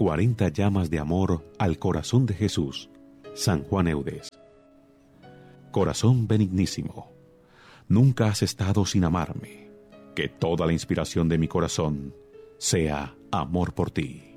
40 llamas de amor al corazón de Jesús. San Juan Eudes. Corazón benignísimo, nunca has estado sin amarme. Que toda la inspiración de mi corazón sea amor por ti.